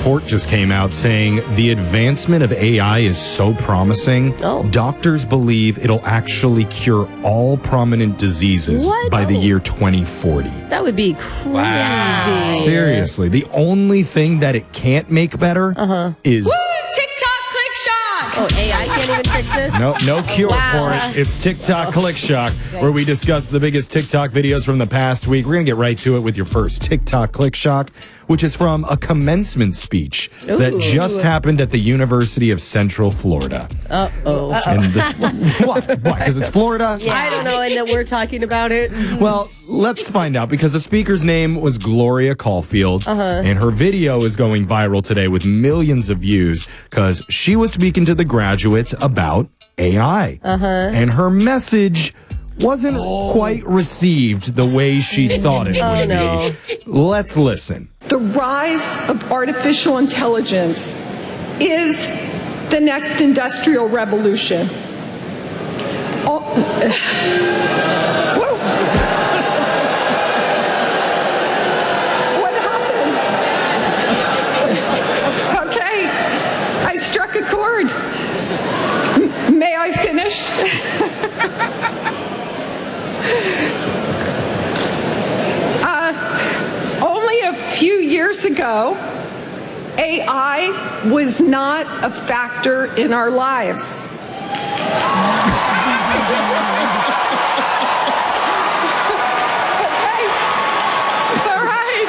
report just came out saying the advancement of AI is so promising, doctors believe it'll actually cure all prominent diseases by the year 2040. That would be crazy. Seriously. The only thing that it can't make better is... TikTok Click Shock! Oh, AI can't even fix this? No cure for it. It's TikTok Click Shock, where we discuss the biggest TikTok videos from the past week. We're going to get right to it with your first TikTok Click Shock, which is from a commencement speech that just happened at the University of Central Florida. And this, why? Because it's Florida? Yeah. I don't know, and that we're talking about it. Well, let's find out, because the speaker's name was Gloria Caulfield, and her video is going viral today with millions of views because she was speaking to the graduates about AI. And her message wasn't quite received the way she thought it would be. Let's listen. The rise of artificial intelligence is the next industrial revolution. What happened? Okay, I struck a chord. May I finish? Only a few years ago, AI was not a factor in our lives. Okay. All right.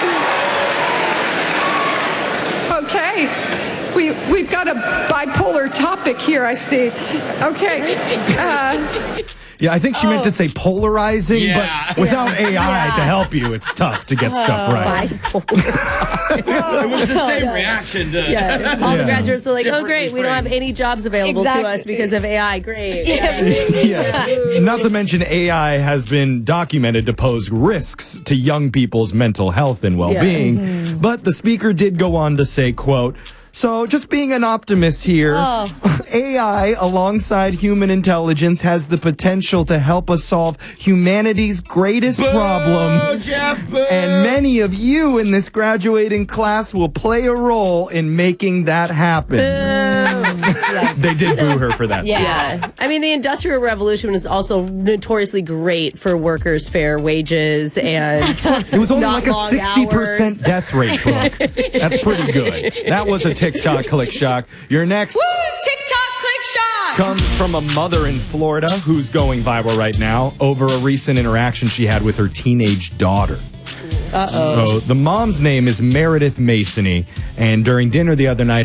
Okay. We've got a bipolar topic here, I see. Okay. Yeah, I think she meant to say polarizing, but without AI to help you, it's tough to get stuff right. It was the same reaction. All the graduates are like, oh, great, we don't have any jobs available to us because of AI. Great. Not to mention AI has been documented to pose risks to young people's mental health and well-being. But the speaker did go on to say, quote, "So, just being an optimist here, AI, alongside human intelligence, has the potential to help us solve humanity's greatest problems. And many of you in this graduating class will play a role in making that happen." They did boo her for that, too. I mean, the Industrial Revolution was also notoriously great for workers' fair wages and it was only like a 60% death rate book. That's pretty good. That was a TikTok Click Shock. Your next TikTok Click Shock comes from a mother in Florida who's going viral right now over a recent interaction she had with her teenage daughter. So the mom's name is Meredith Masony, and during dinner the other night,